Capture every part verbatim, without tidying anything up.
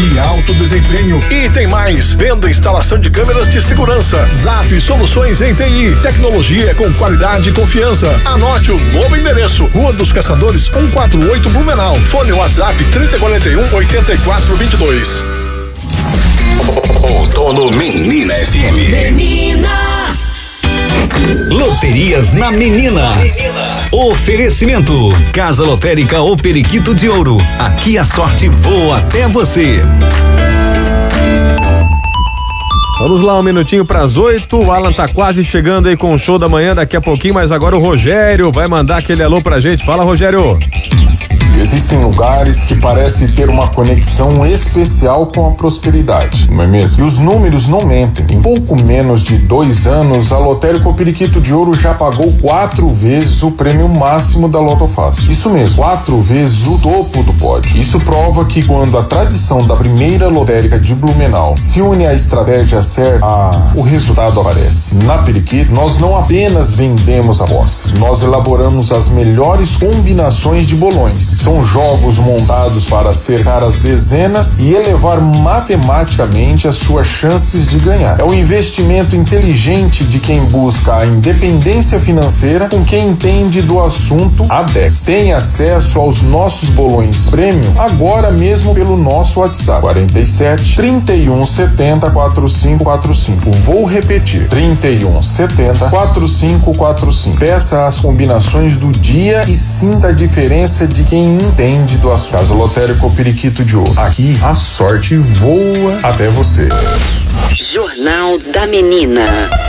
e alto desempenho. E tem mais, venda e instalação de câmeras de segurança. Zap Soluções em T I, tecnologia com qualidade e confiança. Anote o novo endereço, Rua dos Caçadores cento e quarenta e oito, Blumenau. Fone WhatsApp trinta, quarenta e um, oitenta e quatro, vinte e dois. Outono Menina F M. Menina! Loterias na Menina. Oferecimento: Casa Lotérica O Periquito de Ouro. Aqui a sorte voa até você. Vamos lá, um minutinho para as oito. O Alan tá quase chegando aí com o show da manhã daqui a pouquinho, mas agora o Rogério vai mandar aquele alô pra gente. Fala, Rogério. Existem lugares que parecem ter uma conexão especial com a prosperidade, não é mesmo? E os números não mentem. Em pouco menos de dois anos, a Lotérica O Periquito de Ouro já pagou quatro vezes o prêmio máximo da Loto Fácil. Isso mesmo, quatro vezes o topo do pódio. Isso prova que quando a tradição da primeira lotérica de Blumenau se une à estratégia certa, a... o resultado aparece. Na Periquito, nós não apenas vendemos apostas, nós elaboramos as melhores combinações de bolões. São jogos montados para cercar as dezenas e elevar matematicamente as suas chances de ganhar. É o investimento inteligente de quem busca a independência financeira com quem entende do assunto há dez. Tem acesso aos nossos bolões prêmio agora mesmo pelo nosso WhatsApp quarenta e sete, trinta e um, setenta, quarenta e cinco quarenta e cinco. Vou repetir: trinta e um, setenta, quarenta e cinco quarenta e cinco. Peça as combinações do dia e sinta a diferença de quem entende do assunto. Casa Lotérica O Periquito de Ouro. Aqui a sorte voa até você. Jornal da Menina.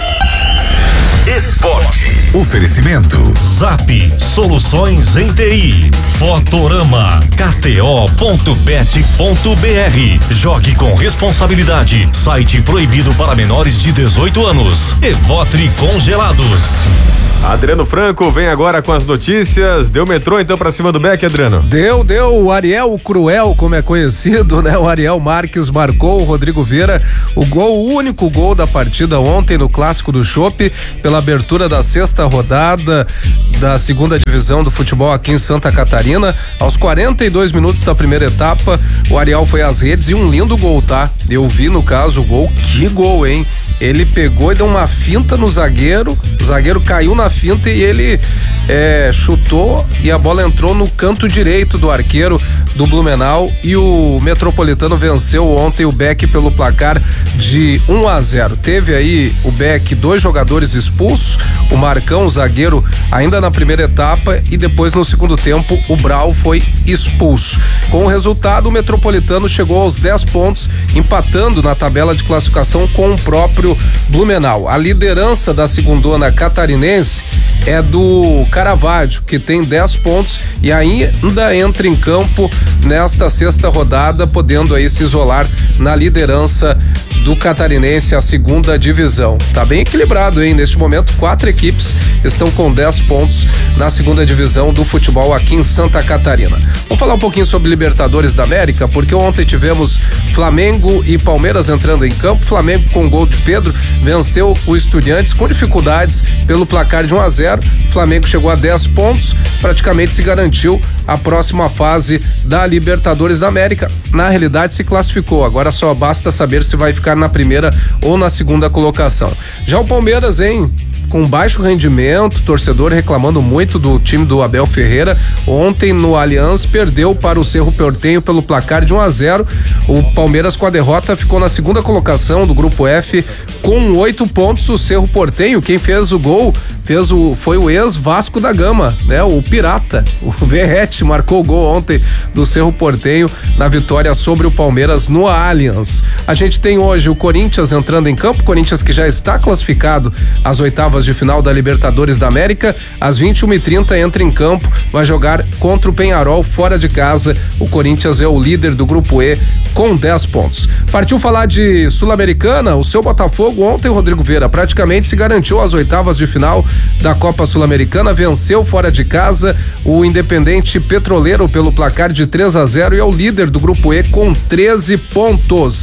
Esporte. Oferecimento: Zap Soluções em T I, Fotorama, K T O ponto bet ponto B R. Jogue com responsabilidade. Site proibido para menores de dezoito anos. Evotri Congelados. Adriano Franco vem agora com as notícias. Deu metrô então pra cima do Beck, Adriano? Deu, deu. O Ariel Cruel, como é conhecido, né? O Ariel Marques marcou o Rodrigo Vieira o gol, o único gol da partida ontem no Clássico do Chopp, pela abertura da sexta rodada da segunda divisão do futebol aqui em Santa Catarina. Aos quarenta e dois minutos da primeira etapa, o Ariel foi às redes e um lindo gol, tá? Eu vi no caso o gol, que gol, hein? Ele pegou e deu uma finta no zagueiro, o zagueiro caiu na finta e ele é, chutou e a bola entrou no canto direito do arqueiro do Blumenau e o Metropolitano venceu ontem o Beck pelo placar de um a zero. Teve aí o Beck dois jogadores expulsos, o Marcão, o zagueiro, ainda na primeira etapa, e depois no segundo tempo o Brau foi expulso. Com o resultado, o Metropolitano chegou aos dez pontos, empatando na tabela de classificação com o próprio Blumenau. A liderança da segundona catarinense é do Caravaggio, que tem dez pontos e ainda entra em campo nesta sexta rodada, podendo aí se isolar na liderança do catarinense, a segunda divisão. Tá bem equilibrado, hein? Neste momento, quatro equipes estão com dez pontos na segunda divisão do futebol aqui em Santa Catarina. Vamos falar um pouquinho sobre Libertadores da América, porque ontem tivemos Flamengo e Palmeiras entrando em campo. Flamengo com gol de Pedro venceu o Estudiantes com dificuldades pelo placar de um a zero. Flamengo chegou a dez pontos, praticamente se garantiu a próxima fase da Libertadores da América. Na realidade, se classificou. Agora só basta saber se vai ficar na primeira ou na segunda colocação. Já o Palmeiras, hein? Com baixo rendimento, torcedor reclamando muito do time do Abel Ferreira. Ontem no Allianz perdeu para o Cerro Porteño pelo placar de um a zero. O Palmeiras, com a derrota, ficou na segunda colocação do grupo F com oito pontos. O Cerro Porteño, quem fez o gol fez o, foi o ex-Vasco da Gama, né? O Pirata, o Verrete, marcou o gol ontem do Cerro Porteño na vitória sobre o Palmeiras no Allianz. A gente tem hoje o Corinthians entrando em campo, Corinthians que já está classificado às oitavas de final da Libertadores da América. Às vinte e uma e trinta entra em campo, vai jogar contra o Penharol fora de casa. O Corinthians é o líder do grupo E com dez pontos. Partiu falar de Sul-Americana, o seu Botafogo ontem, o Rodrigo Vieira, praticamente se garantiu às oitavas de final da Copa Sul-Americana, venceu fora de casa o Independente Petroleiro pelo placar de três a zero e é o líder do grupo E com treze pontos.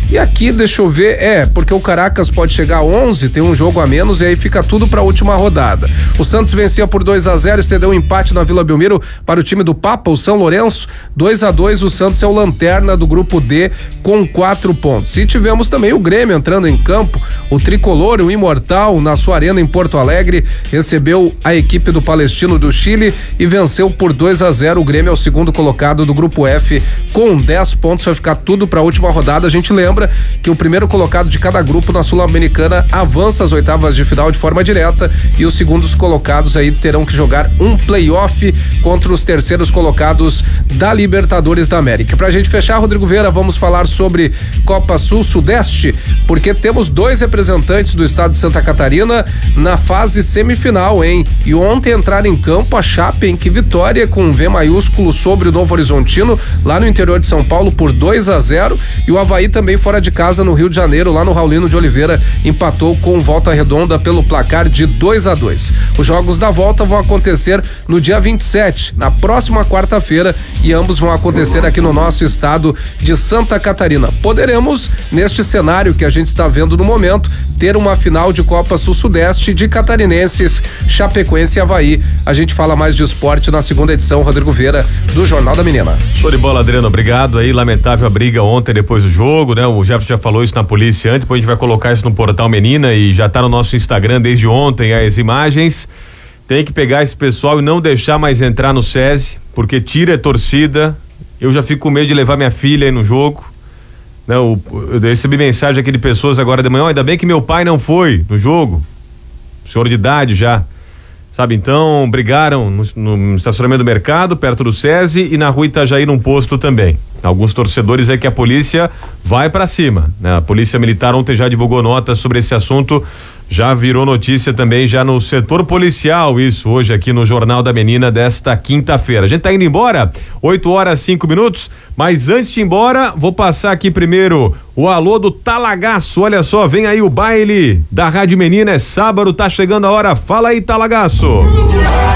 E aqui, deixa eu ver, é, porque o Caracas pode chegar a onze, tem um jogo a menos e aí fica tudo pra última rodada. O Santos vencia por dois a zero e cedeu um empate na Vila Belmiro para o time do Papa, o São Lourenço. dois a dois, o Santos é o lanterna do grupo D com quatro pontos. E tivemos também o Grêmio entrando em campo, o tricolor, o imortal, na sua arena em Porto Alegre, recebeu a equipe do Palestino do Chile e venceu por dois a zero. O Grêmio é o segundo colocado do grupo F com dez pontos, vai ficar tudo para a última rodada. A gente lembra que o primeiro colocado de cada grupo na Sul-Americana avança às oitavas de final de forma direta e os segundos colocados aí terão que jogar um play-off contra os terceiros colocados da Libertadores da América. Pra gente fechar, Rodrigo Vieira, vamos falar sobre Copa Sul-Sudeste, porque temos dois representantes do estado de Santa Catarina na fase semifinal, hein? E ontem entraram em campo a Chape, em que vitória com V maiúsculo sobre o Novo Horizontino, lá no interior de São Paulo, por dois a zero, e o Avaí também fora de casa no Rio de Janeiro, lá no Raulino de Oliveira, empatou com Volta Redonda pelo placar de dois a dois. Os jogos da volta vão acontecer no dia vinte e sete, na próxima quarta-feira, e ambos vão acontecer aqui no nosso estado de Santa Catarina. Poderemos, neste cenário que a gente está vendo no momento, ter uma final de Copa Sul-Sudeste de catarinenses, Chapecoense e Avaí. A gente fala mais de esporte na segunda edição, Rodrigo Vieira, do Jornal da Menina. Show de bola, Adriano, obrigado aí, lamentável a briga ontem depois do jogo, né? O Jefferson já falou isso na polícia antes, depois a gente vai colocar isso no portal Menina e já tá no nosso Instagram desde ontem as imagens. Tem que pegar esse pessoal e não deixar mais entrar no SESI, porque tira a torcida. Eu já fico com medo de levar minha filha aí no jogo. Não, eu recebi mensagem aqui de pessoas agora de manhã, oh, ainda bem que meu pai não foi no jogo, senhor de idade já, sabe, então brigaram no, no estacionamento do mercado, perto do SESI e na rua Itajaí num posto também. Alguns torcedores é que a polícia vai pra cima, né? A polícia militar ontem já divulgou nota sobre esse assunto, já virou notícia também já no setor policial, isso hoje aqui no Jornal da Menina desta quinta-feira. A gente tá indo embora, oito horas cinco minutos, mas antes de ir embora, vou passar aqui primeiro o alô do Talagaço. Olha só, vem aí o baile da Rádio Menina, é sábado, tá chegando a hora. Fala aí, Talagaço.